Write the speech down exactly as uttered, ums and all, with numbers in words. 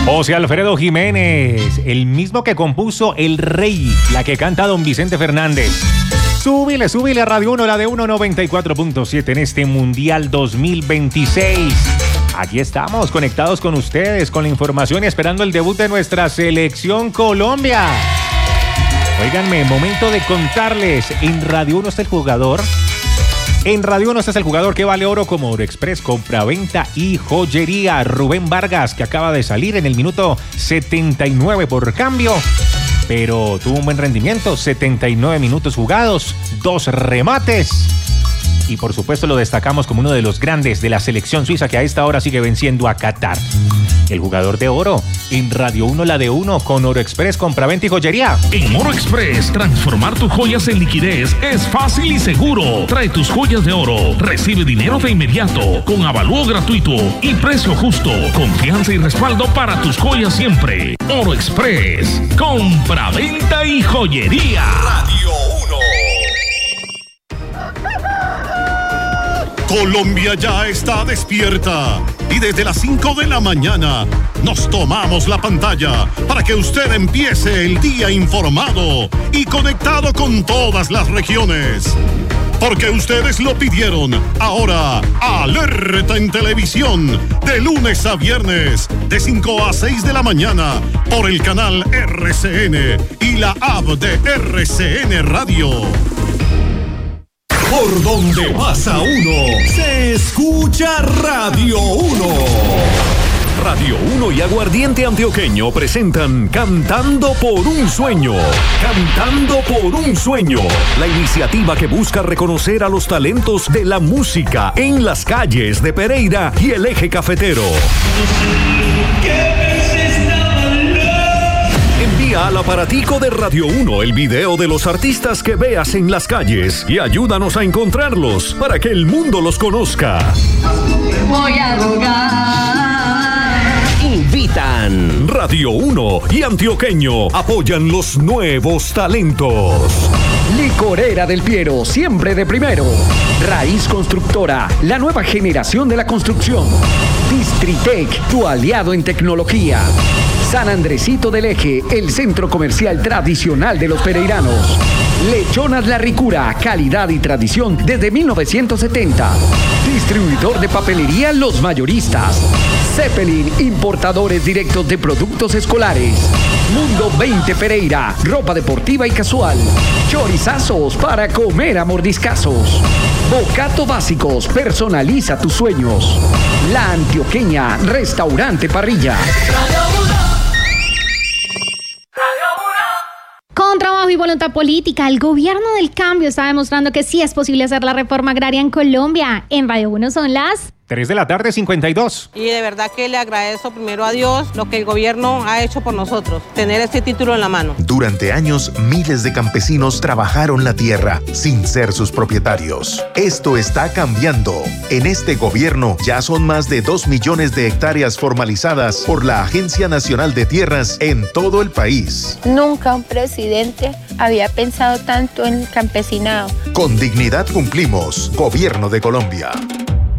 José Alfredo Jiménez, el mismo que compuso El Rey, la que canta Don Vicente Fernández. Súbile, súbile a Radio uno, la de uno noventa y cuatro punto siete en este Mundial dos mil veintiséis. Aquí estamos, conectados con ustedes, con la información y esperando el debut de nuestra selección Colombia. Óiganme, momento de contarles, en Radio uno está el jugador... En Radio uno este es el jugador que vale oro como Oroexpress, compraventa y joyería. Rubén Vargas, que acaba de salir en el minuto setenta y nueve por cambio, pero tuvo un buen rendimiento, setenta y nueve minutos jugados, dos remates. Y por supuesto lo destacamos como uno de los grandes de la selección suiza que a esta hora sigue venciendo a Qatar. El jugador de oro en Radio uno, la de uno, con Oroexpress, compraventa y joyería. En Oroexpress, transformar tus joyas en liquidez es fácil y seguro. Trae tus joyas de oro, recibe dinero de inmediato, con avalúo gratuito y precio justo. Confianza y respaldo para tus joyas siempre. Oroexpress, compraventa y joyería. Radio uno. Colombia ya está despierta y desde las cinco de la mañana nos tomamos la pantalla para que usted empiece el día informado y conectado con todas las regiones. Porque ustedes lo pidieron, ahora Alerta en Televisión, de lunes a viernes, de cinco a seis de la mañana, por el canal R C N y la app de R C N Radio. Por donde pasa uno, se escucha Radio uno. Radio uno y Aguardiente Antioqueño presentan Cantando por un Sueño. Cantando por un Sueño. La iniciativa que busca reconocer a los talentos de la música en las calles de Pereira y el eje cafetero. Envía al aparatico de Radio uno el video de los artistas que veas en las calles y ayúdanos a encontrarlos para que el mundo los conozca. Voy a rogar. Invitan. Radio uno y Antioqueño apoyan los nuevos talentos. Licorera del Piero, siempre de primero. Raíz Constructora, la nueva generación de la construcción. Distritec, tu aliado en tecnología. San Andresito del Eje, el centro comercial tradicional de los pereiranos. Lechonas La Ricura, calidad y tradición desde mil novecientos setenta. Distribuidor de papelería Los Mayoristas. Zeppelin, importadores directos de productos escolares. Mundo veinte Pereira, ropa deportiva y casual. Chorizazos para comer a mordiscazos. Bocato Básicos, personaliza tus sueños. La Antioqueña, restaurante parrilla. Con trabajo y voluntad política, el gobierno del cambio está demostrando que sí es posible hacer la reforma agraria en Colombia. En Radio uno son las tres de la tarde, cincuenta y dos. Y de verdad que le agradezco primero a Dios lo que el gobierno ha hecho por nosotros, tener este título en la mano. Durante años, miles de campesinos trabajaron la tierra sin ser sus propietarios. Esto está cambiando. En este gobierno ya son más de dos millones de hectáreas formalizadas por la Agencia Nacional de Tierras en todo el país. Nunca un presidente había pensado tanto en el campesinado. Con dignidad cumplimos. Gobierno de Colombia.